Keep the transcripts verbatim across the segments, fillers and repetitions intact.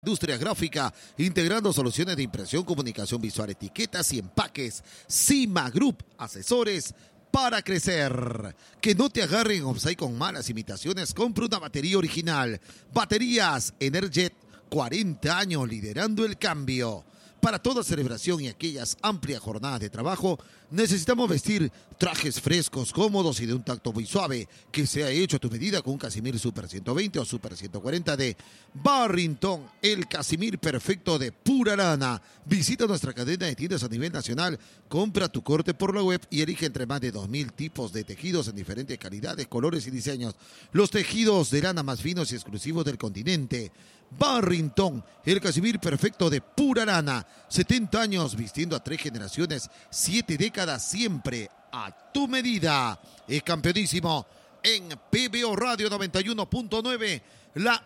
Industria gráfica, integrando soluciones de impresión, comunicación visual, etiquetas y empaques. Cima Group, asesores para crecer. Que no te agarren offside con malas imitaciones. Compra una batería original. Baterías Energet, cuarenta años liderando el cambio. Para toda celebración y aquellas amplias jornadas de trabajo, necesitamos vestir trajes frescos, cómodos y de un tacto muy suave, que sea hecho a tu medida con un Casimir Super ciento veinte o Super ciento cuarenta de Barrington, el Casimir perfecto de pura lana. Visita nuestra cadena de tiendas a nivel nacional, compra tu corte por la web y elige entre más de dos mil tipos de tejidos en diferentes calidades, colores y diseños. Los tejidos de lana más finos y exclusivos del continente. Barrington, el Casimir perfecto de pura lana. setenta años vistiendo a tres generaciones, siete décadas siempre a tu medida. Es campeonísimo en P B O Radio noventa y uno punto nueve, la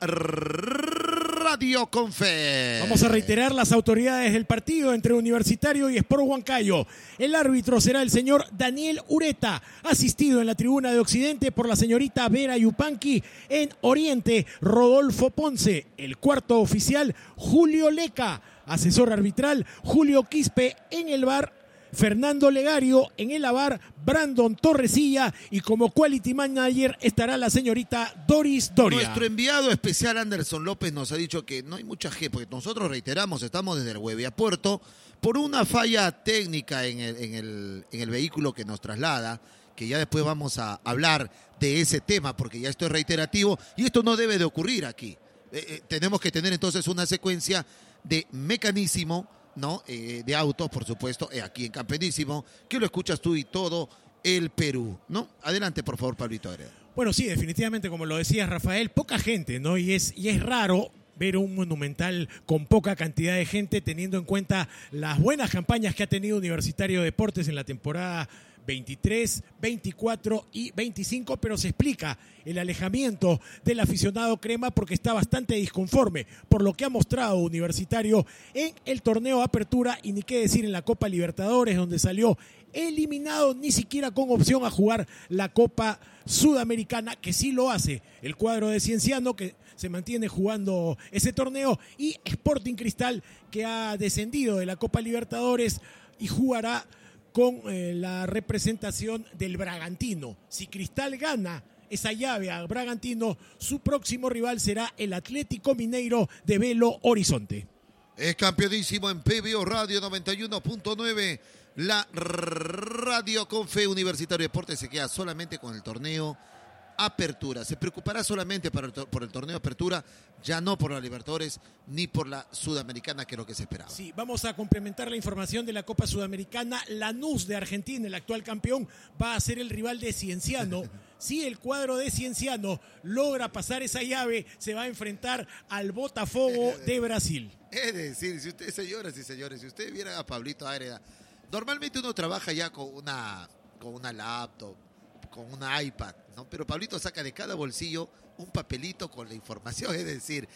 Radio con Fe. Vamos a reiterar las autoridades del partido entre Universitario y Sport Huancayo. El árbitro será el señor Daniel Ureta, asistido en la tribuna de Occidente por la señorita Vera Yupanqui. En Oriente, Rodolfo Ponce. El cuarto oficial, Julio Leca. Asesor arbitral, Julio Quispe. En el bar, Fernando Legario. En el A V A R, Brandon Torresilla. Y como quality manager estará la señorita Doris Doria. Nuestro enviado especial Anderson López nos ha dicho que no hay mucha gente, porque nosotros reiteramos, estamos desde el Hueviapuerto por una falla técnica en el, en, el, en el vehículo que nos traslada, que ya después vamos a hablar de ese tema, porque ya esto es reiterativo y esto no debe de ocurrir aquí. Eh, eh, tenemos que tener entonces una secuencia de mecanísimo, ¿no? Eh, de autos, por supuesto, eh, aquí en Campeonísimo, que lo escuchas tú y todo el Perú, ¿no? Adelante, por favor, Pablito Agreda. Bueno, sí, definitivamente, como lo decías, Rafael, poca gente, ¿no? Y es, y es raro ver un Monumental con poca cantidad de gente, teniendo en cuenta las buenas campañas que ha tenido Universitario de Deportes en la temporada veintitrés, veinticuatro y veinticinco, pero se explica el alejamiento del aficionado crema porque está bastante disconforme por lo que ha mostrado Universitario en el torneo Apertura y ni qué decir en la Copa Libertadores, donde salió eliminado ni siquiera con opción a jugar la Copa Sudamericana, que sí lo hace el cuadro de Cienciano, que se mantiene jugando ese torneo, y Sporting Cristal, que ha descendido de la Copa Libertadores y jugará con eh, la representación del Bragantino. Si Cristal gana esa llave al Bragantino, su próximo rival será el Atlético Mineiro de Belo Horizonte. Es campeonísimo en P B O Radio noventa y uno punto nueve, la Radio con Fe. Universitario de Deportes se queda solamente con el torneo Apertura. Se preocupará solamente por el, por el torneo Apertura, ya no por la Libertadores ni por la Sudamericana, que es lo que se esperaba. Sí, vamos a complementar la información de la Copa Sudamericana. Lanús de Argentina, el actual campeón, va a ser el rival de Cienciano. Si el cuadro de Cienciano logra pasar esa llave, se va a enfrentar al Botafogo de Brasil. Es decir, si ustedes, señoras y señores, si ustedes vieran a Pablito Agreda, normalmente uno trabaja ya con una, con una laptop, con una iPad, ¿no? Pero Pablito saca de cada bolsillo un papelito con la información, es decir,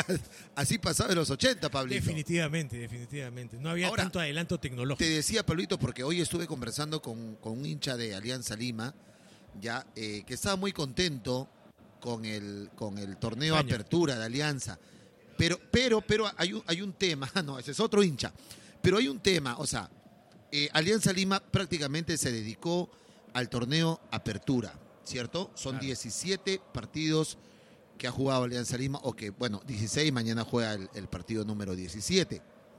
así pasaba en los ochenta, Pablito. Definitivamente, definitivamente. No había Ahora, tanto adelanto tecnológico. Te decía, Pablito, porque hoy estuve conversando con, con un hincha de Alianza Lima, ya eh, que estaba muy contento con el, con el torneo España. Apertura de Alianza. Pero, pero, pero hay un, hay un tema, no, ese es otro hincha, pero hay un tema, o sea, eh, Alianza Lima prácticamente se dedicó al torneo Apertura, ¿cierto? Son claro. diecisiete partidos que ha jugado Alianza Lima, o que, bueno, dieciséis, mañana juega el, el partido número diecisiete.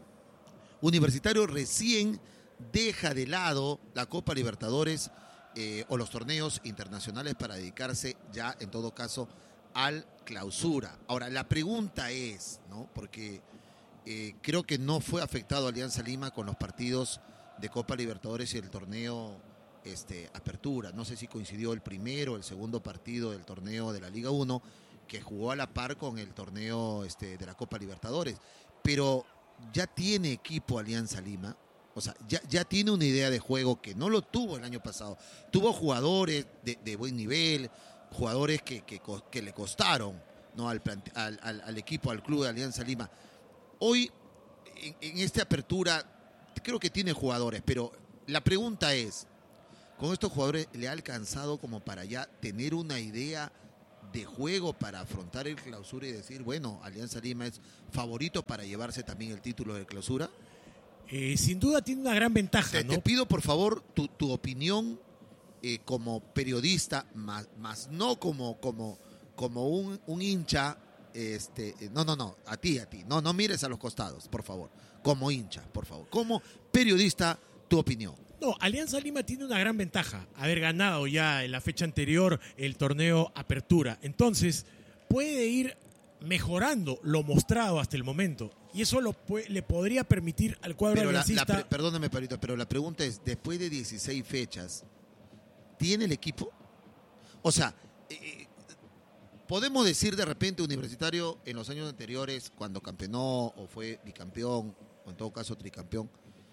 Universitario recién deja de lado la Copa Libertadores eh, o los torneos internacionales para dedicarse ya, en todo caso, al Clausura. Ahora, la pregunta es, ¿no? Porque eh, creo que no fue afectado Alianza Lima con los partidos de Copa Libertadores y el torneo Este, Apertura. No sé si coincidió el primero o el segundo partido del torneo de la Liga uno, que jugó a la par con el torneo este, de la Copa Libertadores. Pero ya tiene equipo Alianza Lima, o sea, ya, ya tiene una idea de juego que no lo tuvo el año pasado. Tuvo jugadores de, de buen nivel, jugadores que, que, que le costaron, ¿no? al, al, al, al equipo, al club de Alianza Lima. Hoy, en, en esta Apertura, creo que tiene jugadores, pero la pregunta es, ¿con estos jugadores le ha alcanzado como para ya tener una idea de juego para afrontar el Clausura y decir, bueno, Alianza Lima es favorito para llevarse también el título de Clausura? Eh, sin duda tiene una gran ventaja, Te, ¿no? te pido, por favor, tu, tu opinión eh, como periodista, más, más no como, como, como un, un hincha. Este, no, no, no, a ti, a ti. No, no mires a los costados, por favor. Como hincha, por favor. Como periodista, tu opinión. No, Alianza Lima tiene una gran ventaja, haber ganado ya en la fecha anterior el torneo Apertura. Entonces, puede ir mejorando lo mostrado hasta el momento. Y eso lo puede, le podría permitir al cuadro Pero la, aliancista... la, perdóname, Pablito, pero la pregunta es, después de dieciséis fechas, ¿tiene el equipo? O sea, eh, podemos decir de repente Universitario en los años anteriores, cuando campeonó o fue bicampeón, o en todo caso tricampeón,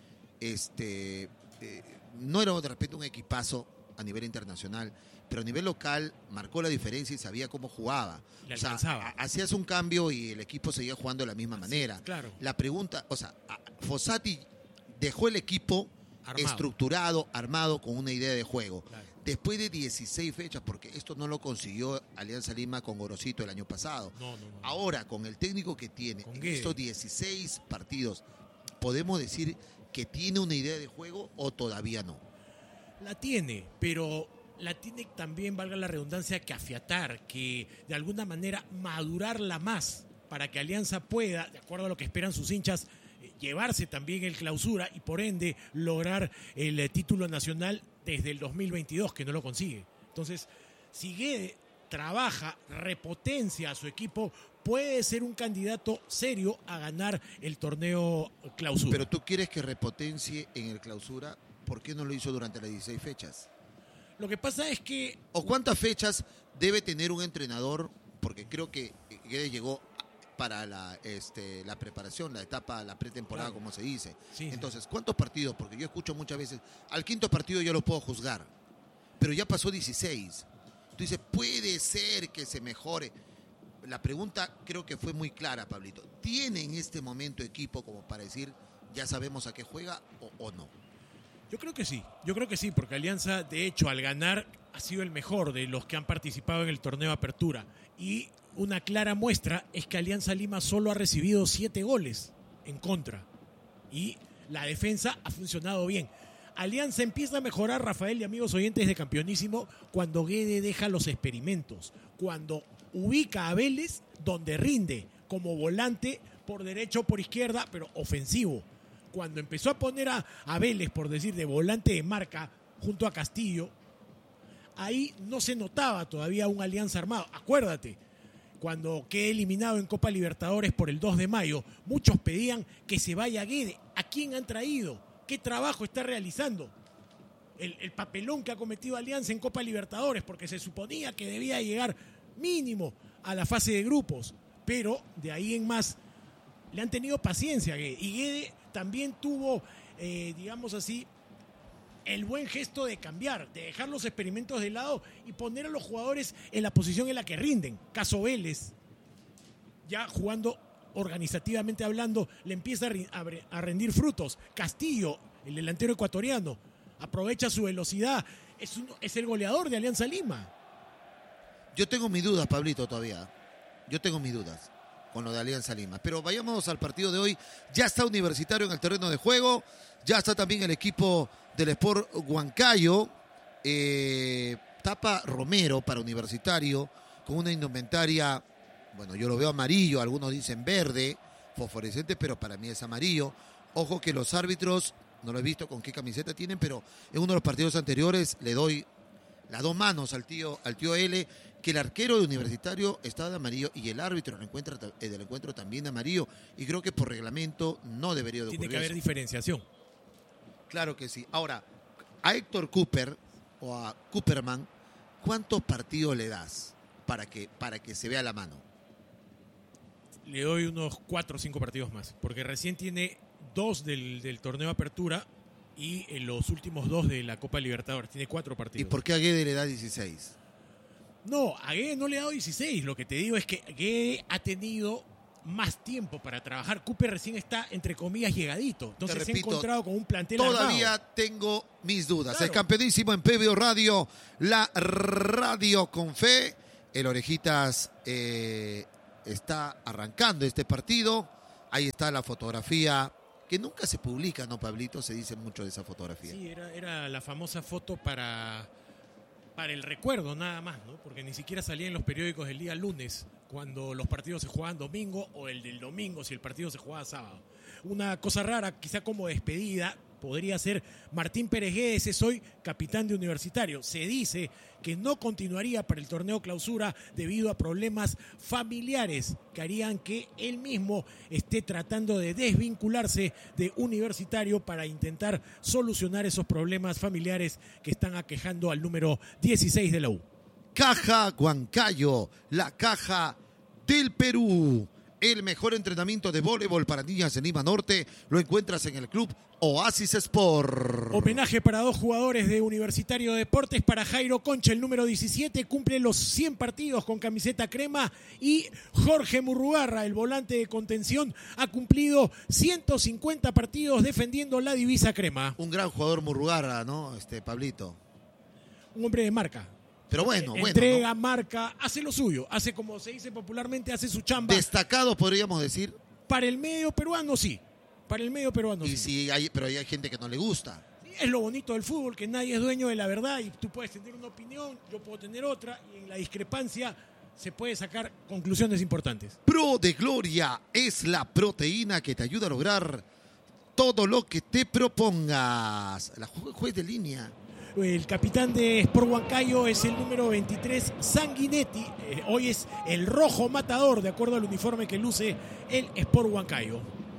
este, eh, no era de repente un equipazo a nivel internacional, pero a nivel local marcó la diferencia y sabía cómo jugaba. Le o sea, alcanzaba. hacías un cambio y el equipo seguía jugando de la misma manera. Sí, claro. La pregunta, o sea, Fossati dejó el equipo Armado. estructurado, armado, con una idea de juego. Claro. Después de dieciséis fechas, porque esto no lo consiguió Alianza Lima con Gorosito el año pasado. No, no, no. Ahora, con el técnico que tiene, Con en Guede. estos dieciséis partidos, ¿podemos decir que tiene una idea de juego o todavía no? La tiene, pero la tiene también, valga la redundancia, que afiatar, que de alguna manera madurarla más para que Alianza pueda, de acuerdo a lo que esperan sus hinchas, eh, llevarse también el Clausura y por ende lograr el eh, título nacional desde el dos mil veintidós, que no lo consigue. Entonces, si Guede trabaja, repotencia a su equipo, puede ser un candidato serio a ganar el torneo Clausura. Pero tú quieres que repotencie en el Clausura, ¿por qué no lo hizo durante las dieciséis fechas? Lo que pasa es que... ¿O cuántas fechas debe tener un entrenador? Porque creo que Guede llegó para la, este, la preparación, la etapa, la pretemporada, Claro. como se dice. Sí, Entonces, ¿cuántos partidos? Porque yo escucho muchas veces, al quinto partido yo lo puedo juzgar, pero ya pasó dieciséis. Tú dices, puede ser que se mejore. La pregunta creo que fue muy clara, Pablito. ¿Tiene en este momento equipo como para decir, ya sabemos a qué juega o, o no? Yo creo que sí, yo creo que sí, porque Alianza, de hecho, al ganar, ha sido el mejor de los que han participado en el torneo Apertura. Y una clara muestra es que Alianza Lima solo ha recibido siete goles en contra. Y la defensa ha funcionado bien. Alianza empieza a mejorar, Rafael y amigos oyentes de Campeonísimo, cuando Guede deja los experimentos, cuando ubica a Vélez donde rinde, como volante por derecha o por izquierda, pero ofensivo. Cuando empezó a poner a, a Vélez, por decir, de volante de marca, junto a Castillo, ahí no se notaba todavía un Alianza armado. Acuérdate, cuando quedé eliminado en Copa Libertadores por el dos de mayo, muchos pedían que se vaya Guede. ¿A quién han traído? ¿Qué trabajo está realizando? El, el papelón que ha cometido Alianza en Copa Libertadores, porque se suponía que debía llegar mínimo a la fase de grupos, pero de ahí en más le han tenido paciencia a Guede. Y Guede también tuvo, eh, digamos así, el buen gesto de cambiar, de dejar los experimentos de lado y poner a los jugadores en la posición en la que rinden. Caso Vélez, ya jugando organizativamente hablando, le empieza a rendir frutos. Castillo, el delantero ecuatoriano, aprovecha su velocidad, es, un, es el goleador de Alianza Lima. Yo tengo mis dudas, Pablito, todavía. Yo tengo mis dudas con lo de Alianza Lima. Pero vayamos al partido de hoy. Ya está Universitario en el terreno de juego. Ya está también el equipo del Sport Huancayo. Eh, tapa Romero para Universitario con una indumentaria, bueno, yo lo veo amarillo, algunos dicen verde, fosforescente, pero para mí es amarillo. Ojo que los árbitros, no lo he visto con qué camiseta tienen, pero en uno de los partidos anteriores le doy las dos manos al tío, al tío L, que el arquero de Universitario está de amarillo y el árbitro del encuentro, del encuentro también de amarillo, y creo que por reglamento no debería de ocurrir. Tiene que haber eso. diferenciación. Claro que sí. Ahora, a Héctor Cooper o a Cooperman, ¿cuántos partidos le das para que, para que se vea la mano? Le doy unos cuatro o cinco partidos más, porque recién tiene dos del, del torneo Apertura y en los últimos dos de la Copa Libertadores. Tiene cuatro partidos. ¿Y por qué a Guede le da dieciséis? No, a Guede no le he dado dieciséis. Lo que te digo es que Guede ha tenido más tiempo para trabajar. Cooper recién está, entre comillas, llegadito. Entonces Te se ha repito, encontrado con un plantel todavía armado. tengo mis dudas. Claro. El campeonísimo en P B O Radio, la radio con fe. El Orejitas eh, está arrancando este partido. Ahí está la fotografía que nunca se publica, ¿no, Pablito? Se dice mucho de esa fotografía. Sí, era, era la famosa foto para, para el recuerdo nada más, ¿no? Porque ni siquiera salía en los periódicos del día lunes, cuando los partidos se jugaban domingo, o el del domingo si el partido se jugaba sábado. Una cosa rara, quizá como despedida, podría ser Martín Pérez Guedes, es hoy capitán de Universitario. Se dice que no continuaría para el torneo clausura debido a problemas familiares que harían que él mismo esté tratando de desvincularse de Universitario para intentar solucionar esos problemas familiares que están aquejando al número dieciséis de la U. Caja Huancayo, la caja del Perú. El mejor entrenamiento de voleibol para niñas en Lima Norte lo encuentras en el club Oasis Sport. Homenaje para dos jugadores de Universitario de Deportes. Para Jairo Concha, el número diecisiete, cumple los cien partidos con camiseta crema. Y Jorge Murrugarra, el volante de contención, ha cumplido ciento cincuenta partidos defendiendo la divisa crema. Un gran jugador Murrugarra, ¿no, este Pablito? Un hombre de marca. Pero bueno, bueno. Entrega, ¿no? Marca, hace lo suyo. Hace, como se dice popularmente, hace su chamba. Destacado, podríamos decir. Para el medio peruano, sí. Para el medio peruano, y sí. sí hay, pero hay gente que no le gusta. Es lo bonito del fútbol, que nadie es dueño de la verdad y tú puedes tener una opinión, yo puedo tener otra, y en la discrepancia se puede sacar conclusiones importantes. Pro de Gloria es la proteína que te ayuda a lograr todo lo que te propongas. La ju- juez de línea. El capitán de Sport Huancayo es el número veintitrés, Sanguinetti. Eh, hoy es el rojo matador, de acuerdo al uniforme que luce el Sport Huancayo.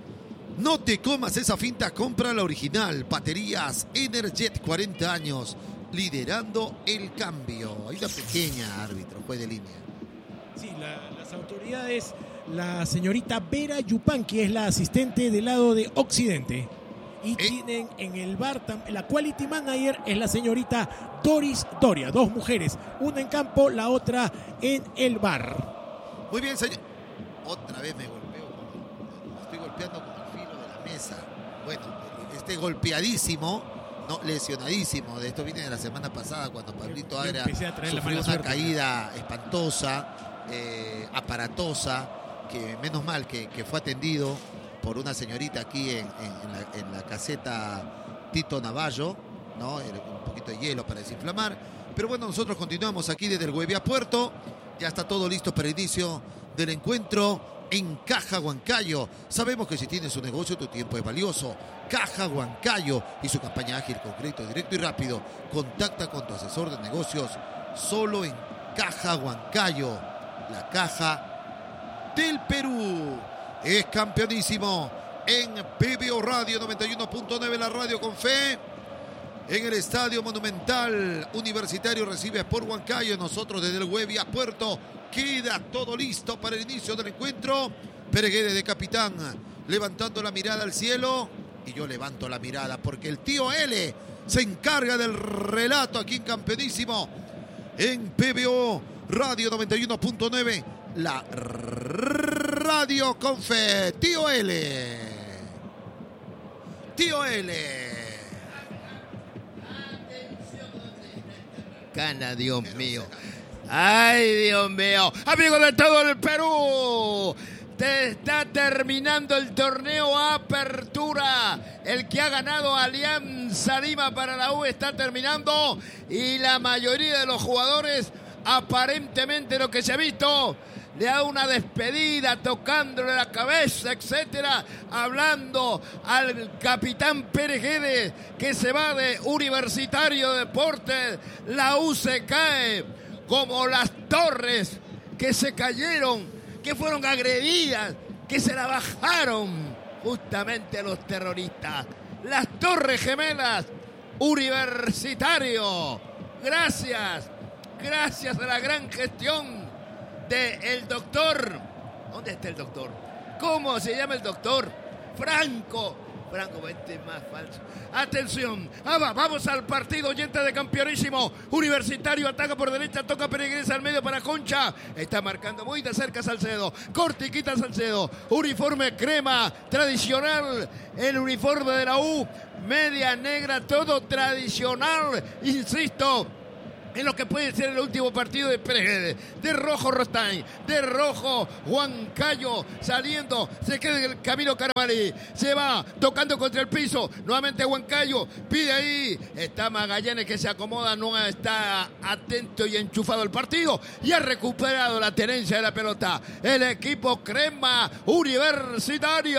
No te comas esa finta, compra la original. Baterías Energet, cuarenta años, liderando el cambio. Hay una pequeña, árbitro, juez de línea. Sí, la, las autoridades, la señorita Vera Yupanqui es la asistente del lado de Occidente. Y eh. tienen en el bar, la quality manager es la señorita Doris Doria. Dos mujeres, una en campo, la otra en el bar. Muy bien, señor. Otra vez me golpeo. Me estoy golpeando con el filo de la mesa. Bueno, este golpeadísimo, no, lesionadísimo. De esto viene de la semana pasada cuando Pablito Agra sufrió una suerte, caída ¿no? espantosa, eh, aparatosa, que menos mal que, que fue atendido por una señorita aquí en, en, en, la, en la caseta Tito Navallo, ¿no? Un poquito de hielo para desinflamar. Pero bueno, nosotros continuamos aquí desde el Huevia Puerto. Ya está todo listo para el inicio del encuentro en Caja Huancayo. Sabemos que si tienes un negocio, tu tiempo es valioso. Caja Huancayo y su campaña ágil, con crédito directo y rápido. Contacta con tu asesor de negocios solo en Caja Huancayo, la caja del Perú. Es campeonísimo en P B O Radio noventa y uno punto nueve, la radio con fe. En el Estadio Monumental Universitario recibe a Sport Huancayo. Nosotros desde el Huevia Puerto. Queda todo listo para el inicio del encuentro. Pérez Guedes de capitán, levantando la mirada al cielo. Y yo levanto la mirada porque el tío L se encarga del relato aquí en campeonísimo en P B O Radio noventa y uno punto nueve. La radio con fe. Tío L. Tío L. Cana, Dios mío. Ay, Dios mío. Amigos de todo el Perú, te está terminando el torneo Apertura. El que ha ganado Alianza Lima para la U está terminando. Y la mayoría de los jugadores, aparentemente lo que se ha visto, le da una despedida, tocándole la cabeza, etcétera, hablando al capitán Pérez Guedes, que se va de Universitario de Deportes. La U se cae como las torres que se cayeron, que fueron agredidas, que se la bajaron justamente los terroristas. Las Torres Gemelas, Universitario. Gracias, gracias a la gran gestión del doctor. ¿Dónde está el doctor? ¿Cómo se llama el doctor? Franco. Franco, este es más falso. Atención, ah, va, vamos al partido, oyente de campeonísimo. Universitario ataca por derecha, toca Pérez al medio para Concha. Está marcando muy de cerca Salcedo. Corta y quita Salcedo. Uniforme crema, tradicional. El uniforme de la U, media negra, todo tradicional. Insisto, en lo que puede ser el último partido de Pérez. De rojo Rostain, de rojo Huancayo, saliendo, se queda en el camino Carabalí, se va tocando contra el piso, nuevamente Huancayo, pide ahí, está Magallanes que se acomoda, no está atento y enchufado el partido, y ha recuperado la tenencia de la pelota el equipo Crema Universitaria.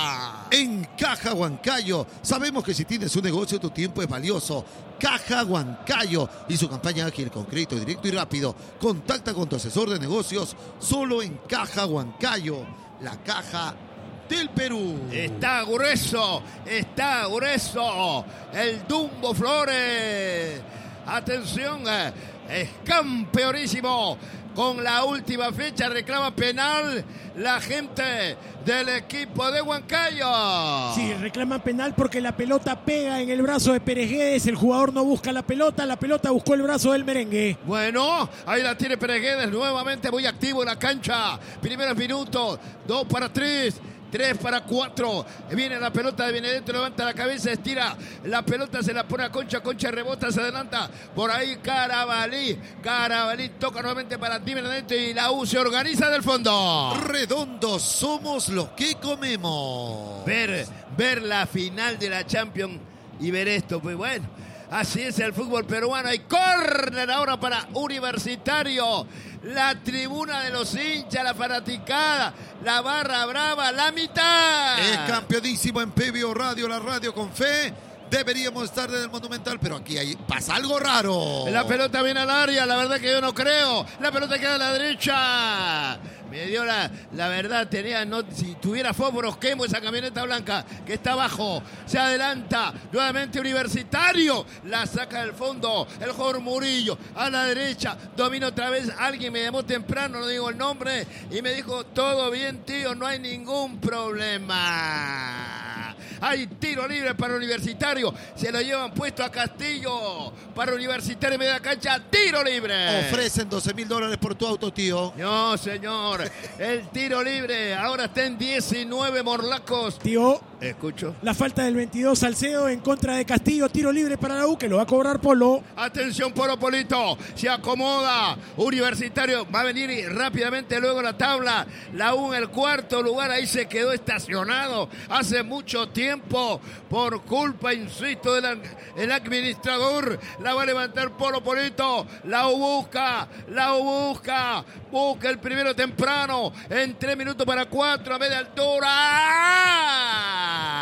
En Caja Huancayo, sabemos que si tienes un negocio tu tiempo es valioso. Caja Huancayo y su campaña ágil con crédito directo y rápido. Contacta con tu asesor de negocios solo en Caja Huancayo, la caja del Perú. Está grueso, está grueso el Dumbo Flores. Atención, es campeonísimo. Con la última fecha reclama penal la gente del equipo de Huancayo. Sí, reclaman penal porque la pelota pega en el brazo de Pereguedes. El jugador no busca la pelota, la pelota buscó el brazo del merengue. Bueno, ahí la tiene Pereguedes, nuevamente muy activo en la cancha. Primeros minutos, dos para tres. tres para cuatro. Viene la pelota de Benedetto, levanta la cabeza, estira la pelota, se la pone a Concha. Concha rebota, se adelanta. Por ahí Carabalí. Carabalí toca nuevamente para Di Benedetto y la U se organiza del fondo. Redondos somos los que comemos. Ver, ver la final de la Champions y ver esto, pues bueno. Así es el fútbol peruano. Hay córner ahora para Universitario. La tribuna de los hinchas, la fanaticada, la barra brava, la mitad. Es campeonísimo en P B O Radio, la radio con fe. Deberíamos estar en el Monumental, pero aquí hay, pasa algo raro. La pelota viene al área, la verdad que yo no creo. La pelota queda a la derecha. Me dio la, la verdad, tenía, no, si tuviera fósforos, quemo esa camioneta blanca que está abajo. Se adelanta, nuevamente Universitario. La saca del fondo, el jugador Murillo, a la derecha. Domina otra vez, alguien me llamó temprano, no digo el nombre, y me dijo, todo bien, tío, no hay ningún problema. Hay tiro libre para Universitario. Se lo llevan puesto a Castillo. Para Universitario en media cancha, tiro libre. Ofrecen doce mil dólares por tu auto, tío. No, señor. El tiro libre. Ahora está en diecinueve morlacos. Tío. Escucho. La falta del veintidós Salcedo en contra de Castillo. Tiro libre para la U que lo va a cobrar Polo. Atención, Polo Polito. Se acomoda. Universitario va a venir rápidamente luego la tabla. La U en el cuarto lugar. Ahí se quedó estacionado hace mucho tiempo. Por culpa, insisto, del el administrador. La va a levantar Polo Polito. La U busca. La U busca. Busca el primero temprano. En tres minutos para cuatro a media altura.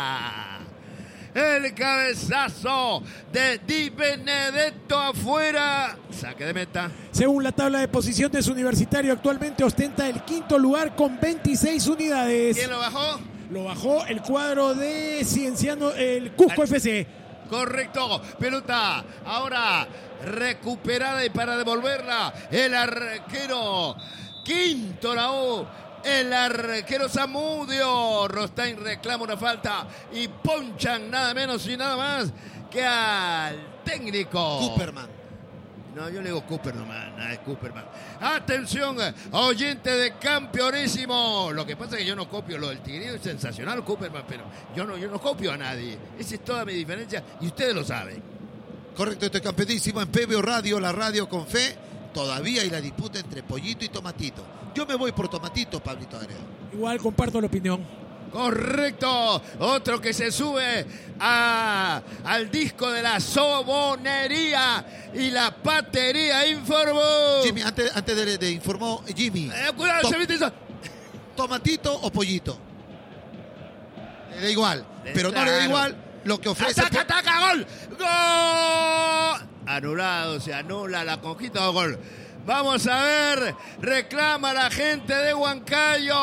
El cabezazo de Di Benedetto afuera. Saque de meta. Según la tabla de posiciones, Universitario actualmente ostenta el quinto lugar con veintiséis unidades. ¿Quién lo bajó? Lo bajó el cuadro de Cienciano, el Cusco F C. Correcto. Pelota ahora recuperada y para devolverla el arquero. Quinto la U. El arquero Zamudio. Rostain reclama una falta y ponchan nada menos y nada más que al técnico Cooperman. No, yo le digo Cooperman, no es Cooperman. Atención, oyente de campeonísimo. Lo que pasa es que yo no copio lo del Tigrillo, es sensacional Cooperman, pero yo no, yo no copio a nadie. Esa es toda mi diferencia y ustedes lo saben. Correcto, esto es campeonísimo en P B O Radio, la radio con fe. Todavía hay la disputa entre Pollito y Tomatito. Yo me voy por Tomatito, Pablito Agreda. Igual comparto la opinión. Correcto, otro que se sube a, al disco de la sobonería y la patería informó. Jimmy, antes, antes de, de informó Jimmy. Eh, cuidado, To- se viste eso. ¿Tomatito o Pollito? Le da igual, pero no le da Claro. igual lo que ofrece. ¡Ataca, Po- ataca! ¡Gol! ¡Gol! Anulado, se anula la conquista de gol. Vamos a ver, reclama la gente de Huancayo.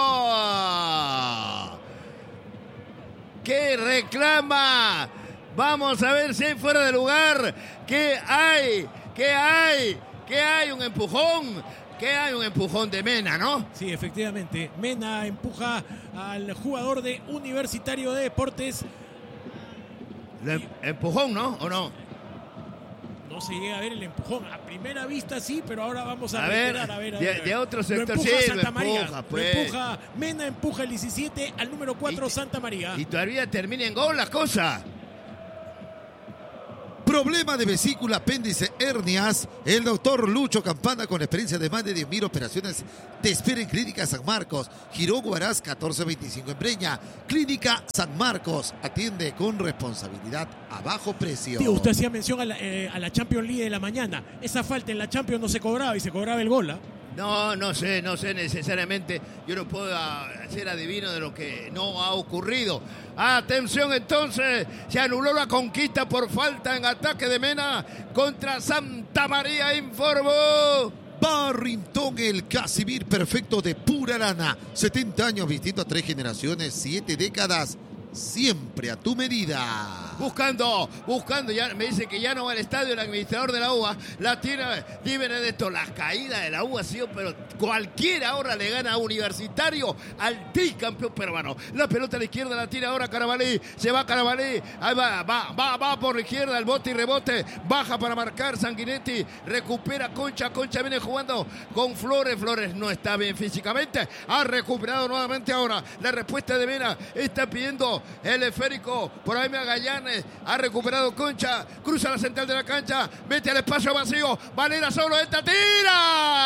¿Qué reclama? Vamos a ver si hay fuera de lugar. ¿Qué hay? ¿Qué hay? ¿Qué hay? Un empujón. ¿Qué hay? Un empujón de Mena, ¿no? Sí, efectivamente. Mena empuja al jugador de Universitario de Deportes. Le- Empujón, ¿no? ¿O no? No se llega a ver el empujón. A primera vista sí, pero ahora vamos a, A ver, reiterar. A ver, a de- ver, a ver. de otro Lo sector, empuja sí, lo Santa María. empuja, pues. Lo empuja, Mena empuja el diecisiete al número cuatro Y- Santa María. Y todavía termina en gol la cosa. Problema de vesícula, apéndice, hernias. El doctor Lucho Campana, con experiencia de más de diez mil operaciones, te espera en Clínica San Marcos, Girón Huaraz catorce veinticinco en Breña. Clínica San Marcos atiende con responsabilidad a bajo precio. Tío, usted hacía mención a la, eh, a la Champions League de la mañana. Esa falta en la Champions no se cobraba y se cobraba el gol, ¿eh? No, no sé, no sé necesariamente. Yo no puedo ser adivino de lo que no ha ocurrido. Atención entonces, se anuló la conquista por falta en ataque de Mena contra Santa María, informó Barrington, el Casimir perfecto de pura lana. setenta años vistiendo a tres generaciones, siete décadas. Siempre a tu medida. Buscando, buscando, ya me dice que ya no va al estadio el administrador de la U A. La tira, dime de esto, la caída de la U A ha sido, pero cualquiera ahora le gana a Universitario, al tricampeón peruano. La pelota a la izquierda la tira ahora Carabalí, se va Carabalí, ahí va, va, va, va por la izquierda, el bote y rebote, baja para marcar Sanguinetti, recupera Concha, Concha viene jugando con Flores, Flores no está bien físicamente, ha recuperado nuevamente ahora, la respuesta de Mena, está pidiendo el esférico por ahí Magallanes, ha recuperado Concha, cruza la central de la cancha, mete al espacio vacío, Valera solo, esta tira,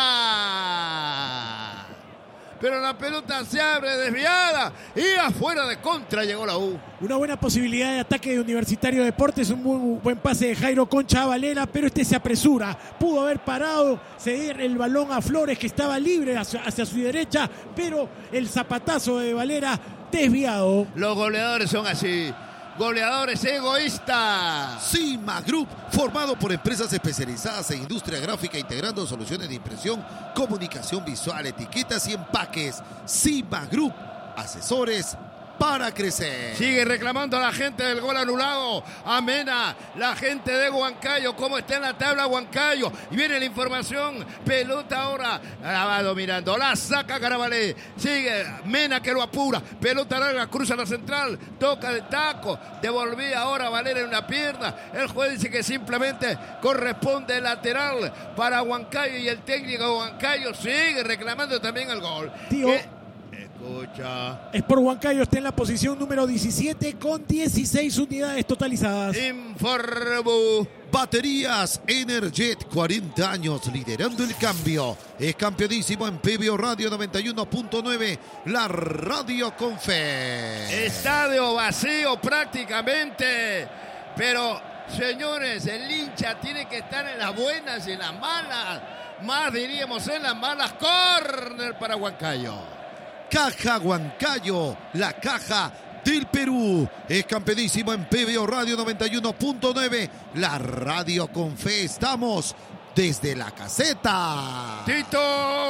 pero la pelota se abre desviada y afuera de contra llegó la U. Una buena posibilidad de ataque de Universitario Deportes, un muy buen pase de Jairo Concha a Valera, pero este se apresura, pudo haber parado, ceder el balón a Flores que estaba libre hacia, hacia su derecha, pero el zapatazo de Valera desviado. Los goleadores son así, goleadores egoístas. Cima Group, formado por empresas especializadas en industria gráfica, integrando soluciones de impresión, comunicación visual, etiquetas y empaques. Cima Group, asesores para crecer. Sigue reclamando a la gente del gol anulado. Amena, la gente de Huancayo. ¿Cómo está en la tabla Huancayo? Y viene la información. Pelota ahora. La va dominando. La saca Carabalí. Sigue Mena que lo apura. Pelota larga. Cruza la central. Toca el taco. Devolvía ahora Valera en una pierna. El juez dice que simplemente corresponde lateral para Huancayo. Y el técnico de Huancayo sigue reclamando también el gol. Tío. ¿Qué? Escucha. Sport Huancayo está en la posición número diecisiete con dieciséis unidades totalizadas. Informo. Baterías Energet, cuarenta años liderando el cambio. Es campeonísimo en P B O Radio noventa y uno punto nueve, la radio con fe. Estadio vacío prácticamente, pero señores, el hincha tiene que estar en las buenas y en las malas. Más diríamos en las malas. Córner para Huancayo. Caja Huancayo, la caja del Perú. Es campeonísimo en P B O Radio noventa y uno punto nueve, la radio con fe. Estamos desde la caseta. Tito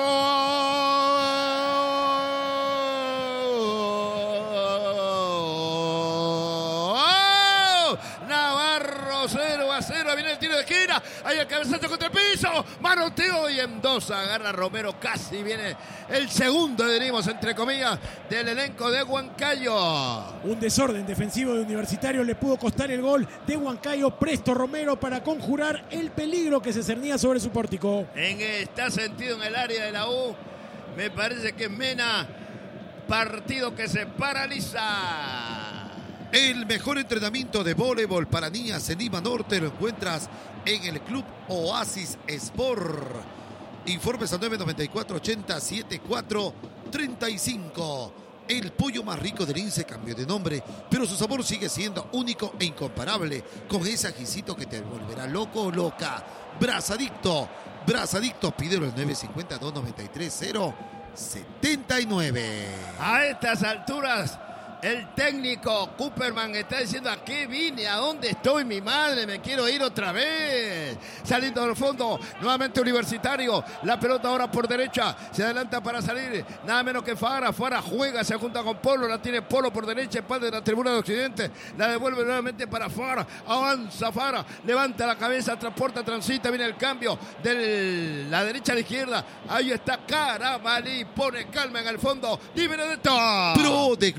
Navarro, cero a cero. Viene el tiro de esquina. Hay el cabezazo contra el piso. Manoteo y en dos agarra Romero. Casi viene el segundo, diríamos, entre comillas, del elenco de Huancayo. Un desorden defensivo de Universitario le pudo costar el gol de Huancayo. Presto Romero para conjurar el peligro que se cernía sobre su pórtico. En está sentido en el área de la U. Me parece que Mena, partido que se paraliza. El mejor entrenamiento de voleibol para niñas en Lima Norte lo encuentras en el Club Oasis Sport. Informes al nueve nueve cuatro ochenta setenta y cuatro treinta y cinco. El pollo más rico del I N S E cambió de nombre, pero su sabor sigue siendo único e incomparable, con ese ajicito que te volverá loco o loca. Brazadicto, Brazadicto, pídelo al nueve cinco cero, dos nueve tres, cero siete nueve. A estas alturas, el técnico Cooperman está diciendo: ¿a qué vine? ¿A dónde estoy, mi madre? Me quiero ir otra vez. Saliendo del fondo, nuevamente Universitario. La pelota ahora por derecha. Se adelanta para salir. Nada menos que Fara. Fara juega, se junta con Polo. La tiene Polo por derecha, espalda de la tribuna de Occidente. La devuelve nuevamente para Fara. Avanza Fara. Levanta la cabeza, transporta, transita. Viene el cambio de la derecha a la izquierda. Ahí está Carabalí. Pone calma en el fondo. Di Benedetto. Pro de Gloria.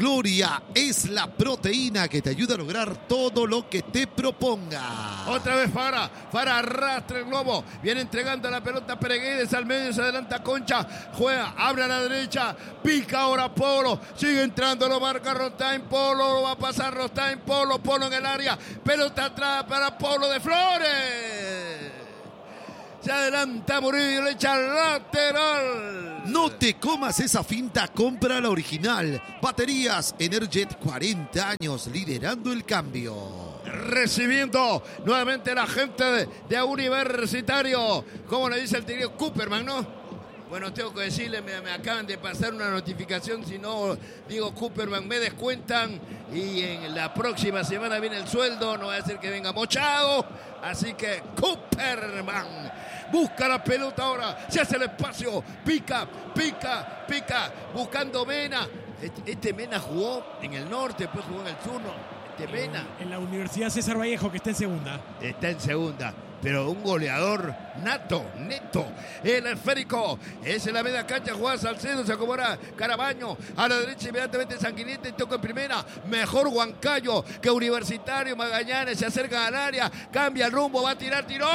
Día es la proteína que te ayuda a lograr todo lo que te proponga. Otra vez Fara, Fara arrastra el globo, viene entregando la pelota a Pereguides, al medio se adelanta Concha, juega, abre a la derecha, pica ahora Polo, sigue entrando, lo marca Rostain, Polo, lo va a pasar Rostain, Polo, Polo en el área, pelota atrás para Polo de Flores. Se adelanta Murillo, le echa lateral. No te comas esa finta, compra la original. Baterías Energet, cuarenta años liderando el cambio. Recibiendo nuevamente la gente de, de Universitario. Como le dice el técnico Cooperman, ¿no? Bueno, tengo que decirle, me, me acaban de pasar una notificación, si no digo Cooperman, me descuentan y en la próxima semana viene el sueldo, no va a ser que venga mochado, así que Cooperman busca la pelota ahora, se hace el espacio, pica, pica, pica, buscando Mena. Este, este Mena jugó en el norte, después jugó en el sur, ¿no? Este Mena. En la Universidad César Vallejo, que está en segunda. Está en segunda. Pero un goleador nato, neto. El esférico es en la media cancha. Juan Salcedo, se acomoda Carabaño. A la derecha inmediatamente Sanguinete, toca en primera. Mejor Huancayo que Universitario. Magallanes se acerca al área. Cambia el rumbo, va a tirar, tiró.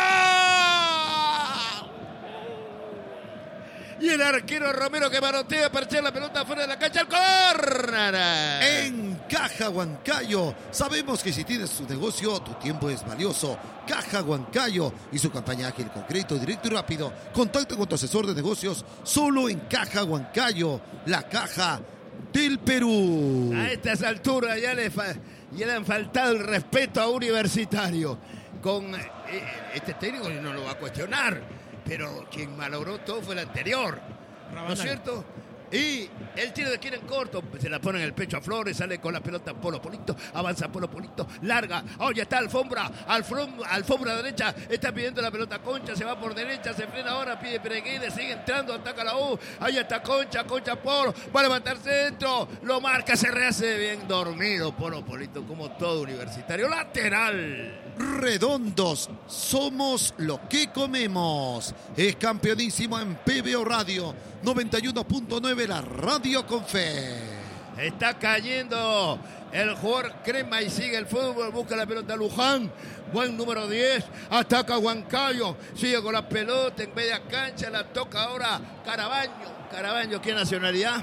Y el arquero Romero que manotea para echar la pelota fuera de la cancha. ¡El córner! En Caja Huancayo, sabemos que si tienes tu negocio, tu tiempo es valioso. Caja Huancayo y su campaña ágil, concreto, directo y rápido. Contacta con tu asesor de negocios solo en Caja Huancayo, la caja del Perú. A estas alturas ya le, fa- ya le han faltado el respeto a Universitario. Con eh, este técnico no lo va a cuestionar, pero quien malogró todo fue el anterior, ¿no es cierto? Y el tiro de esquina en corto, se la pone en el pecho a Flores, sale con la pelota Polo Polito, avanza Polo Polito, larga, oh, ya está Alfombra, alfombra, alfombra derecha, está pidiendo la pelota Concha, se va por derecha, se frena ahora, pide Pereguines, sigue entrando, ataca la U, ahí está Concha, Concha Polo, va a levantar centro, lo marca, se rehace bien dormido Polo Polito, como todo Universitario, lateral. Redondos, somos lo que comemos. Es campeonísimo en P B O Radio noventa y uno punto nueve, la radio con fe. Está cayendo el jugador Crema y sigue el fútbol, busca la pelota Luján, buen número diez, ataca Huancayo, sigue con la pelota en media cancha, la toca ahora Carabaño. Carabaño, ¿qué nacionalidad?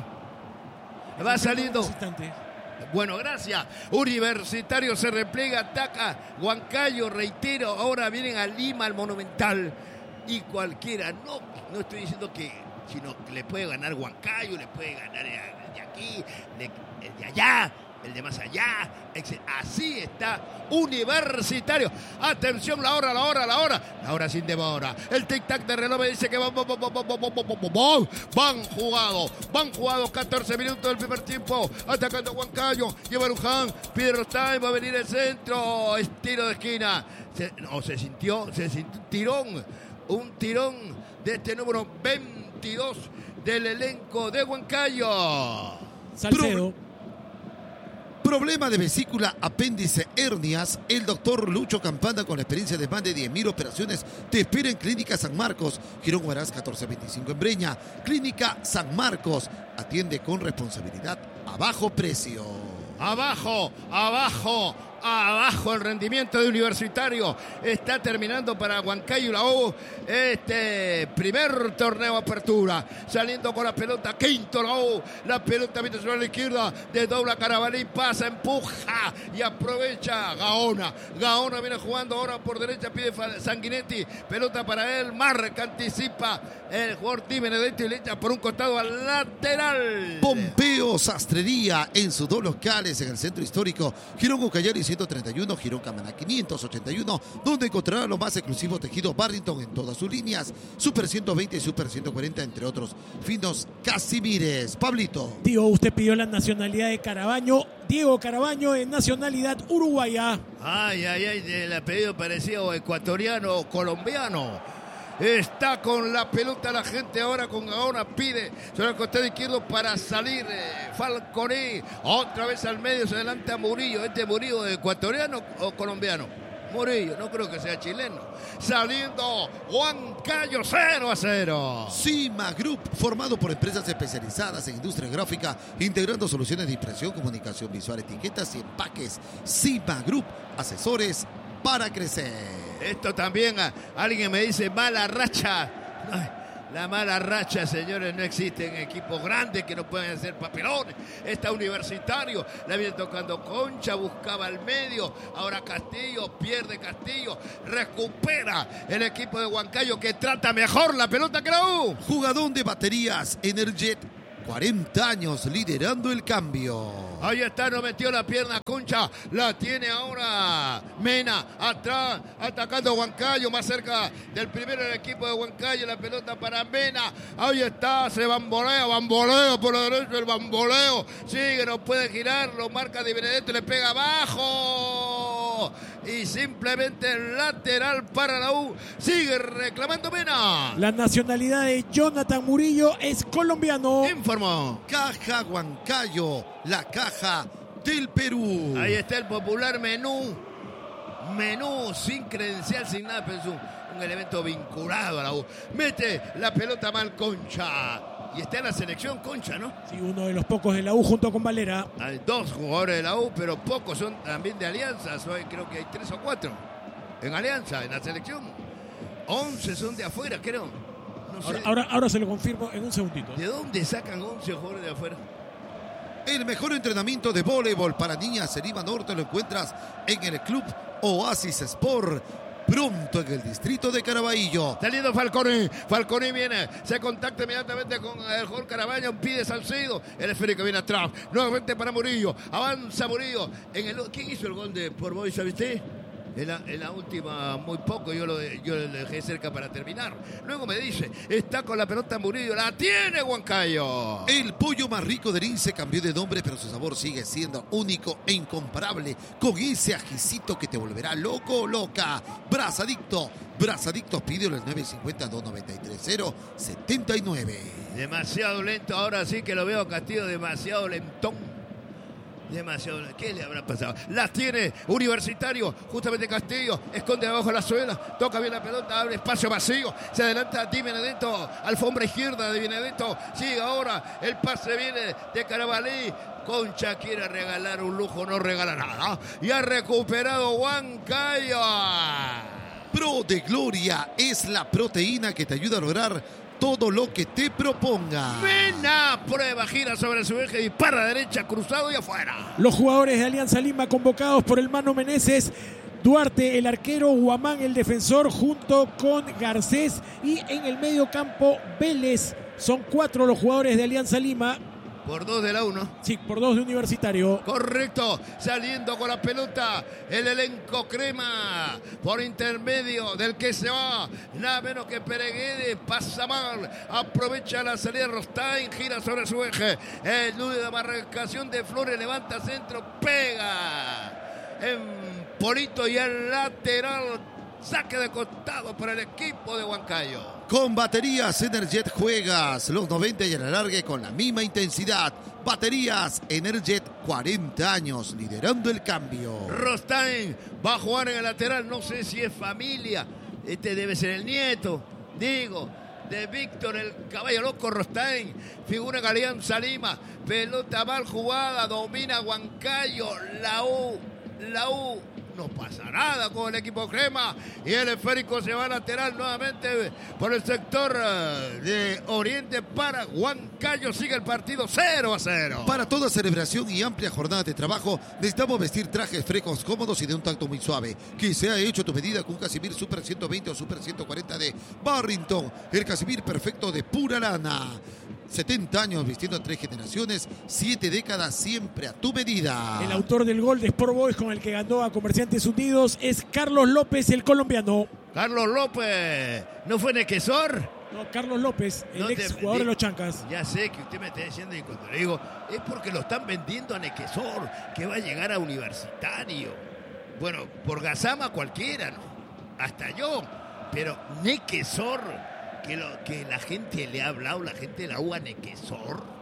Va saliendo. Bueno, gracias. Universitario se repliega, ataca Huancayo, reitero, ahora vienen a Lima, al Monumental. Y cualquiera, no, no estoy diciendo que, sino que le puede ganar Huancayo, le puede ganar el de aquí, el de allá, el de más allá. Así está Universitario. Atención, la hora, la hora, la hora. La hora sin demora. El tic-tac de reloj me dice que van, van, van, van, van, van, van jugado. Van jugado catorce minutos del primer tiempo. Atacando a Huancayo. Lleva Luján. Pide Rostain. Va a venir el centro. Estiro de esquina. Se, no, se sintió, se sintió un tirón. Un tirón de este número veintidós del elenco de Huancayo. Salcedo. Pro- Problema de vesícula, apéndice, hernias. El doctor Lucho Campana, con la experiencia de más de diez mil operaciones, te espera en Clínica San Marcos, Girón Huaraz catorce veinticinco en Breña. Clínica San Marcos, atiende con responsabilidad a bajo precio. Abajo, abajo, abajo el rendimiento de Universitario. Está terminando para Huancayo y la U este primer torneo apertura. Saliendo con la pelota, quinto la U. La pelota viene sobre la izquierda, desdobla Carabalí, pasa, empuja y aprovecha Gaona. Gaona viene jugando ahora por derecha, pide Sanguinetti. Pelota para él, marca, anticipa el jugador Di Benedetto y le echa por un costado al lateral. Pompeo Sastrería en sus dos locales en el centro histórico Girón Ucayali ciento treinta y uno, Girón Camaná quinientos ochenta y uno, donde encontrará los más exclusivos tejidos Barrington en todas sus líneas, Super ciento veinte y Super ciento cuarenta, entre otros finos Casimires. Pablito. Tío, usted pidió la nacionalidad de Carabaño. Diego Carabaño en nacionalidad uruguaya. Ay, ay, ay, el apellido parecido ecuatoriano o colombiano. Está con la pelota la gente ahora con Gaona, pide sobre el costado izquierdo para salir eh, Falconé, otra vez al medio, se adelanta Murillo. ¿Este Murillo ecuatoriano o colombiano? Murillo, no creo que sea chileno. Saliendo Huancayo cero a cero. Cima Group, formado por empresas especializadas en industria gráfica, integrando soluciones de impresión, comunicación visual, etiquetas y empaques. Cima Group, asesores para crecer. Esto también, alguien me dice mala racha. Ay, la mala racha, señores, no existe en equipos grandes que no pueden hacer papelones. Está Universitario, la viene tocando Concha, buscaba al medio. Ahora Castillo, pierde Castillo, recupera el equipo de Huancayo que trata mejor la pelota que la U. Jugador de baterías, Energet, cuarenta años liderando el cambio. Ahí está, no metió la pierna Concha, la tiene ahora Mena, atrás, atacando Huancayo, más cerca del primero del equipo de Huancayo, la pelota para Mena, ahí está, se bambolea, bamboleo por la derecha, el bamboleo, sigue, no puede girar, lo marca Di Benedetto, le pega abajo, y simplemente el lateral para la U, sigue reclamando Mena. La nacionalidad de Jonathan Murillo es colombiano. Informó. Caja Huancayo, la caja del Perú. Ahí está el popular menú. Menú sin credencial, sin nada, pero es un, un elemento vinculado a la U. Mete la pelota mal Concha. Y está en la selección Concha, ¿no? Sí, uno de los pocos de la U junto con Valera. Hay dos jugadores de la U, pero pocos son también de Alianza. Hoy creo que hay tres o cuatro en Alianza, en la selección. Once son de afuera, creo. No sé. Ahora, ahora, ahora se lo confirmo en un segundito. ¿De dónde sacan once jugadores de afuera? El mejor entrenamiento de voleibol para niñas en Lima Norte lo encuentras en el Club Oasis Sport, pronto en el distrito de Caraballo. Saliendo Falconi, Falconi viene, se contacta inmediatamente con el jugador Caraballo, pide Salcedo, el esférico viene atrás, nuevamente para Murillo, avanza Murillo. En el, ¿quién hizo el gol de por Boy, sabe usted? En la, en la última, muy poco, yo lo, yo lo dejé cerca para terminar. Luego me dice, está con la pelota Murillo, la tiene Huancayo. El pollo más rico del I N S E cambió de nombre, pero su sabor sigue siendo único e incomparable, con ese ajicito que te volverá loco o loca. Brazadicto, Brazadictos, pídelo el nueve cinco cero, dos nueve tres, cero siete nueve. Demasiado lento, ahora sí que lo veo Castillo, demasiado lentón. Demasiado, ¿qué le habrá pasado? Las tiene Universitario, justamente Castillo, esconde abajo la suela, toca bien la pelota, abre espacio vacío, se adelanta Di Benedetto, alfombra izquierda de Benedetto, sigue ahora, el pase viene de Carabalí, Concha quiere regalar un lujo, no regala nada, y ha recuperado Huancayo. Pro de Gloria es la proteína que te ayuda a lograr todo lo que te proponga. Mena, prueba, gira sobre su eje, dispara derecha, cruzado y afuera. Los jugadores de Alianza Lima convocados por el Mano Meneses, Duarte el arquero, Guamán el defensor, junto con Garcés, y en el medio campo Vélez. Son cuatro los jugadores de Alianza Lima. Por dos de la uno. Sí, por dos de Universitario. Correcto, saliendo con la pelota el elenco crema por intermedio del que se va, nada menos que Pereguede, pasa mal, aprovecha la salida de Rostain, gira sobre su eje, el nudo de marcación de Flores, levanta centro, pega en Polito y el lateral, saque de costado para el equipo de Huancayo. Con baterías Energet juegas los noventa y el alargue con la misma intensidad. Baterías Energet, cuarenta años liderando el cambio. Rostain va a jugar en el lateral, no sé si es familia, este debe ser el nieto, digo, de Víctor el caballo loco Rostain, figura en Alianza Lima, pelota mal jugada, domina Huancayo, la U, la U. No pasa nada con el equipo crema y el esférico se va lateral nuevamente por el sector de Oriente para Huancayo. Sigue el partido cero a cero. Para toda celebración y amplia jornada de trabajo necesitamos vestir trajes frescos, cómodos y de un tacto muy suave. Que se ha hecho tu medida con un Casimir Super ciento veinte o Super ciento cuarenta de Barrington. El Casimir perfecto de pura lana. setenta años vistiendo a tres generaciones, siete décadas siempre a tu medida. El autor del gol de Sport Boys con el que ganó a Comerciantes Unidos es Carlos López, el colombiano. Carlos López, ¿no fue Nequesor? No, Carlos López, el ex jugador de los Chancas. Ya sé que usted me está diciendo, y cuando le digo, es porque lo están vendiendo a Nequesor, que va a llegar a Universitario. Bueno, por Gazama cualquiera, ¿no? Hasta yo, pero Nequesor... Que, lo, que la gente le ha hablado, la gente de la U a Nequesor.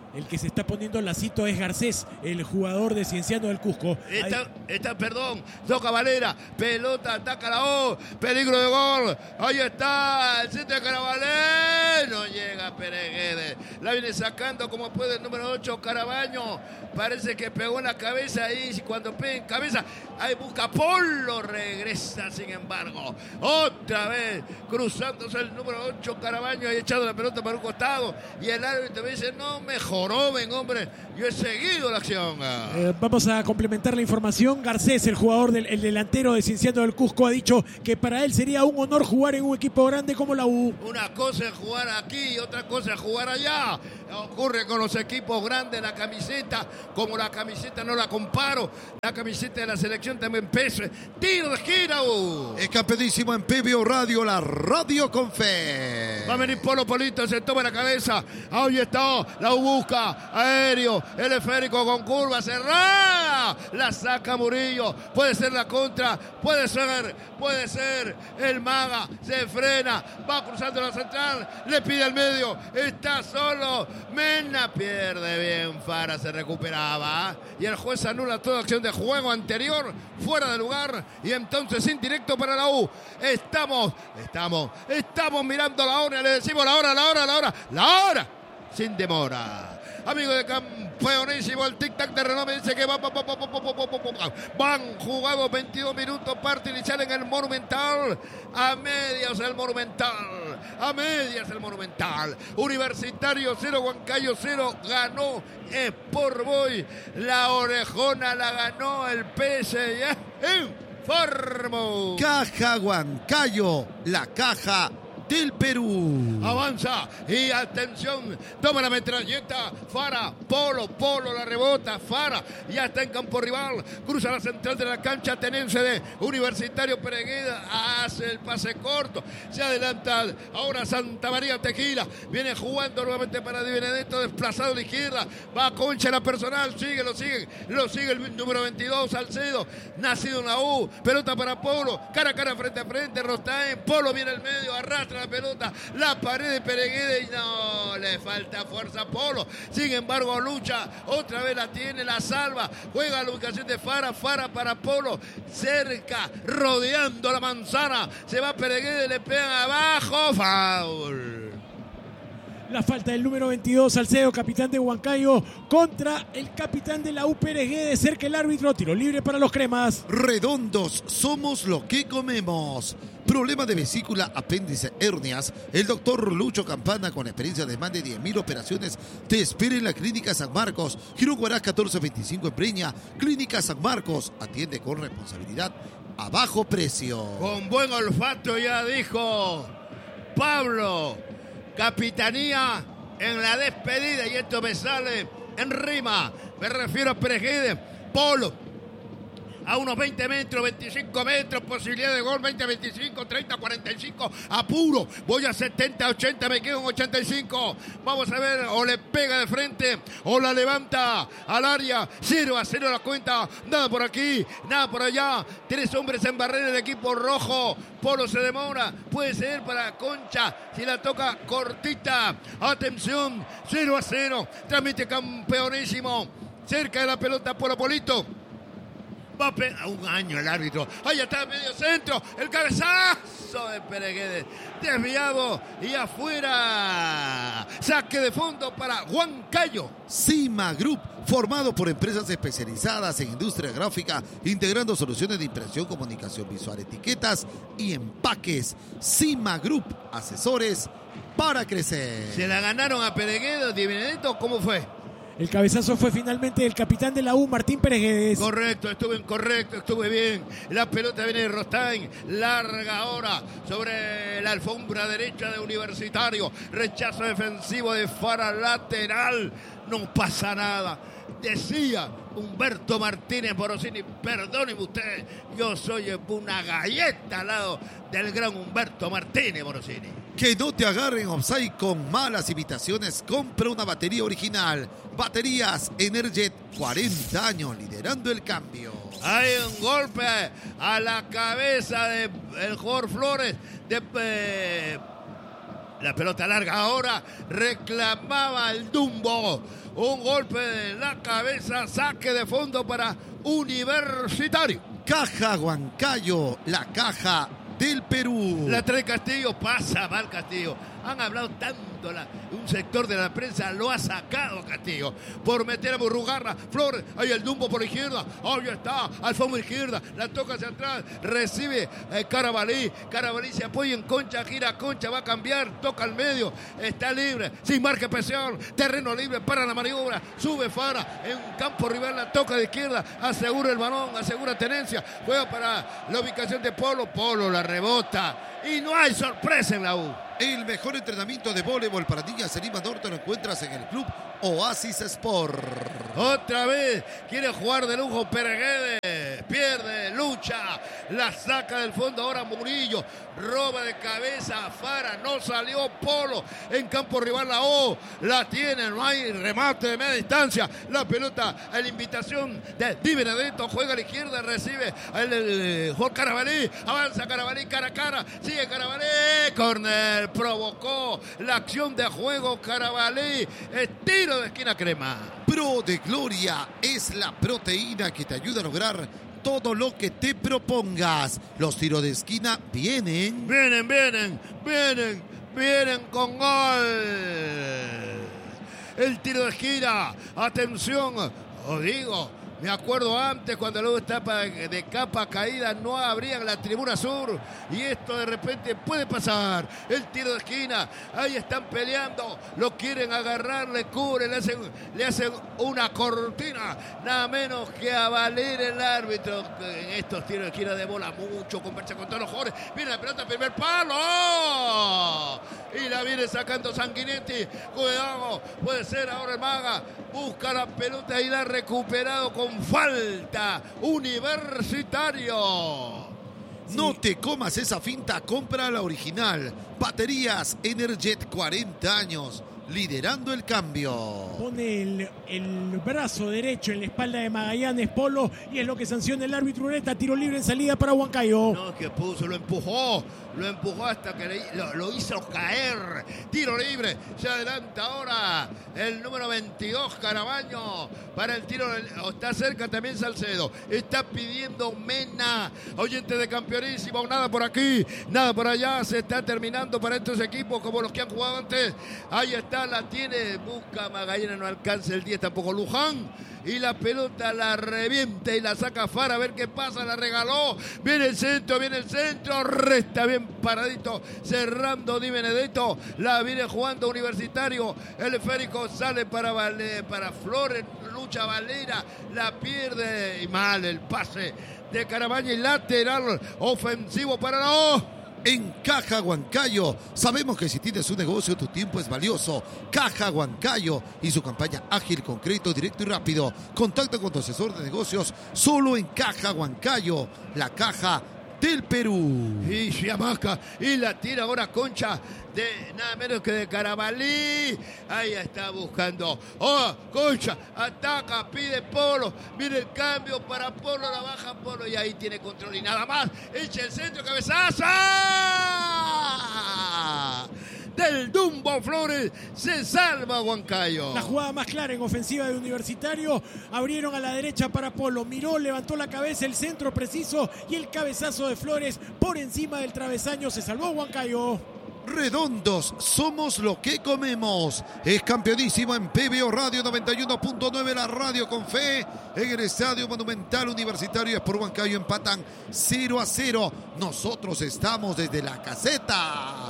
El que se está poniendo lacito es Garcés, el jugador de Cienciano del Cusco. Está, está, perdón, toca Valera, pelota, ataca la O, peligro de gol. Ahí está, el centro de Carabalé. No llega Pereguede. La viene sacando como puede el número ocho, Carabaño. Parece que pegó en la cabeza ahí. Cuando pega en cabeza, ahí busca Polo. Regresa, sin embargo. Otra vez, cruzándose el número ocho, Carabaño, ahí echando la pelota para un costado. Y el árbitro me dice, no mejor. Joven, hombre, yo he seguido la acción. Eh, vamos a complementar la información. Garcés, el jugador del el delantero de Cienciano del Cusco, ha dicho que para él sería un honor jugar en un equipo grande como la U. Una cosa es jugar aquí y otra cosa es jugar allá. Ocurre con los equipos grandes, la camiseta, como la camiseta no la comparo, la camiseta de la selección también pesa. Tiro de esquina. Uh. Es campeonísimo en P B O Radio, la radio con fe. Va a venir Polo Polito, se toma la cabeza. Ahí está, la U busca. Aéreo, el esférico con curva cerrada, la saca Murillo, puede ser la contra, puede ser, puede ser el Maga, se frena, va cruzando la central, le pide al medio, está solo, Mena pierde bien, Fara se recuperaba y el juez anula toda acción de juego anterior, fuera de lugar y entonces indirecto para la U. Estamos, estamos, estamos mirando la hora, le decimos la hora, la hora, la hora, la hora, sin demora. Amigo de campeonísimo, el tic-tac de Renault me dice que van, van, van, van, van jugados veintidós minutos, parte inicial en el Monumental, a medias el Monumental, a medias el Monumental. Universitario cero, Huancayo cero, ganó Sport Boys, la orejona la ganó el P S G en Formo. Caja Huancayo, la caja del Perú. Avanza y atención, toma la metralleta, Fara, Polo, Polo la rebota, Fara, ya está en campo rival, cruza la central de la cancha tenense de Universitario Peregueda, hace el pase corto, se adelanta ahora Santa María Tequila, viene jugando nuevamente para Di Benedetto, desplazado a la izquierda, va a Concha la personal, sigue, lo sigue, lo sigue el número veintidós, Salcedo, nacido en la U, pelota para Polo, cara a cara, frente a frente, Rostaen, Polo viene al medio, arrastra la pelota, la pared de Peregueda y no, le falta fuerza a Polo, sin embargo lucha, otra vez la tiene, la salva, juega la ubicación de Fara, Fara para Polo, cerca, rodeando la manzana, se va Peregueda y le pegan abajo, foul. La falta del número veintidós, Salcedo, capitán de Huancayo, contra el capitán de la U, Peregueda, cerca el árbitro, tiro libre para los cremas. Redondos, somos lo que comemos. Problema de vesícula, apéndice, hernias. El doctor Lucho Campana, con experiencia de más de diez mil operaciones, te espera en la Clínica San Marcos. Girón Guarás catorce veinticinco en Breña. Clínica San Marcos, atiende con responsabilidad a bajo precio. Con buen olfato ya dijo Pablo. Capitanía en la despedida y esto me sale en rima. Me refiero a Peregueda, Polo. A unos veinte metros, veinticinco metros, posibilidad de gol, veinte, veinticinco, treinta, cuarenta y cinco, apuro, voy a setenta, ochenta, me quedo en ochenta y cinco, vamos a ver, o le pega de frente, o la levanta al área, cero a cero la cuenta, nada por aquí, nada por allá, tres hombres en barrera del equipo rojo, Polo se demora, puede ser para Concha, si la toca cortita, atención, cero a cero, transmite campeonísimo, cerca de la pelota Polo Polito. Va a pegar un año el árbitro. Ahí está, medio centro. El cabezazo de Pereguede. Desviado y afuera. Saque de fondo para Huancayo. Cima Group, formado por empresas especializadas en industria gráfica, integrando soluciones de impresión, comunicación visual, etiquetas y empaques. Cima Group, asesores para crecer. ¿Se la ganaron a Pereguede, Di Benedetto? ¿Cómo fue? El cabezazo fue finalmente el capitán de la U, Martín Peregués. Correcto, estuve incorrecto, estuve bien. La pelota viene de Rostaing, larga ahora sobre la alfombra derecha de Universitario. Rechazo defensivo de Fara, lateral. No pasa nada. Decía Humberto Martínez Morosini, perdóneme usted, yo soy una galleta al lado del gran Humberto Martínez Morosini. Que no te agarren offside con malas imitaciones. Compra una batería original. Baterías Energet, cuarenta años liderando el cambio. Hay un golpe a la cabeza del jugador Flores de, eh, La pelota larga ahora, reclamaba el Dumbo. Un golpe de la cabeza, saque de fondo para Universitario. Caja Huancayo, la caja del Perú. La trae Castillo, pasa mal Castillo. Han hablado tanto, la, un sector de la prensa lo ha sacado Castillo por meter a Burrugarra. Flores, ahí el Dumbo por la izquierda, ahí está, al fondo izquierda, la toca hacia atrás, recibe eh, Carabalí, Carabalí se apoya en Concha, gira Concha, va a cambiar, toca al medio, está libre, sin marca presión, terreno libre para la maniobra, sube Fara, en campo rival la toca de izquierda, asegura el balón, asegura tenencia, juega para la ubicación de Polo, Polo la rebota y no hay sorpresa en la U. El mejor entrenamiento de voleibol para niñas en Lima Norte lo encuentras en el club Oasis Sport. Otra vez quiere jugar de lujo Perguedes, pierde, lucha, la saca del fondo ahora Murillo, roba de cabeza a Fara, no salió Polo, en campo rival la O, la tiene, no hay remate de media distancia, la pelota a la invitación de Di Benedetto, juega a la izquierda, recibe el, el, el Juan Carabalí, avanza Carabalí cara a cara, sigue Carabalí, córner, provocó la acción de juego Carabalí, estilo de esquina crema. Pro de Gloria es la proteína que te ayuda a lograr todo lo que te propongas. Los tiros de esquina vienen. Vienen, vienen, vienen, vienen con gol. El tiro de esquina, atención, os digo. Me acuerdo antes cuando luego estaba de capa caída, no abrían la tribuna sur y esto de repente puede pasar. El tiro de esquina, ahí están peleando, lo quieren agarrar, le cubren, le hacen, le hacen una cortina, nada menos que a valer el árbitro. En estos tiros de esquina de bola mucho, conversa con todos los jugadores. Viene la pelota, primer palo. Y la viene sacando Sanguinetti. Cuidado, puede ser ahora el Maga. Busca la pelota y la ha recuperado con falta. Universitario. Sí. No te comas esa finta, compra la original. Baterías Energet, cuarenta años, liderando el cambio. Pone el, el brazo derecho en la espalda de Magallanes Polo y es lo que sanciona el árbitro Ureta. Tiro libre en salida para Huancayo. No, que puso, lo empujó, lo empujó hasta que le, lo, lo hizo caer. Tiro libre, se adelanta ahora el número veintidós Carabaño para el tiro. Está cerca también Salcedo, está pidiendo Mena. Oyente de Campeonísimo, nada por aquí, nada por allá. Se está terminando para estos equipos como los que han jugado antes. Ahí está, la tiene, busca Magallanes, no alcanza el diez tampoco Luján. Y la pelota la revienta y la saca Fara, a ver qué pasa, la regaló. Viene el centro, viene el centro, resta bien paradito, cerrando Di Benedetto. La viene jugando Universitario. El esférico sale para, Vale, para Flores, lucha Valera, la pierde y mal el pase de Carabaña y lateral ofensivo para la O. En Caja Huancayo, sabemos que si tienes un negocio, tu tiempo es valioso. Caja Huancayo y su campaña ágil, concreto, directo y rápido. Contacta con tu asesor de negocios solo en Caja Huancayo, la caja del Perú. Y se amaca y la tira ahora Concha de nada menos que de Carabalí. Ahí está buscando. Oh, Concha, ataca, pide Polo. Viene el cambio para Polo, la baja Polo y ahí tiene control y nada más. Echa el centro, cabezazo del Dumbo Flores, se salva Huancayo. La jugada más clara en ofensiva de Universitario, abrieron a la derecha para Polo, miró, levantó la cabeza, el centro preciso y el cabezazo de Flores por encima del travesaño, se salvó Huancayo. Redondos, somos lo que comemos. Es campeonísimo en P B O Radio noventa y uno punto nueve, la radio con fe. En el Estadio Monumental Universitario Sport Huancayo empatan cero a cero. Nosotros estamos desde la caseta.